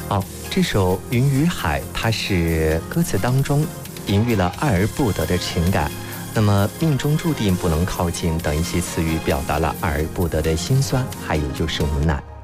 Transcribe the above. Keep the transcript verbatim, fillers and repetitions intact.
好，这首《云与海》，它是歌词当中隐喻了爱而不得的情感。那么命中注定不能靠近等一些词语，表达了爱而不得的辛酸，还有就是无奈。